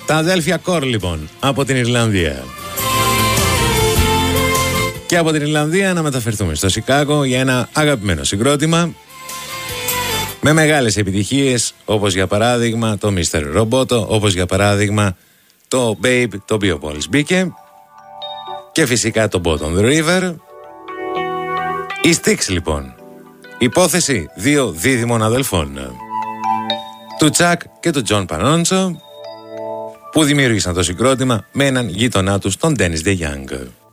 Τα αδέλφια Κορ λοιπόν από την Ιρλανδία. Και από την Ιρλανδία να μεταφερθούμε στο Σικάγο για ένα αγαπημένο συγκρότημα με μεγάλες επιτυχίες, όπως για παράδειγμα το Mr. Roboto, όπως για παράδειγμα το Babe, το οποίο μόλις μπήκε, και φυσικά το Bottom the River. Η Styx λοιπόν, υπόθεση δύο δίδυμων αδελφών, του Τσακ και του Τζον Πανόντσο, που δημιούργησαν το συγκρότημα με έναν γείτονά τους, τον Dennis DeYoung.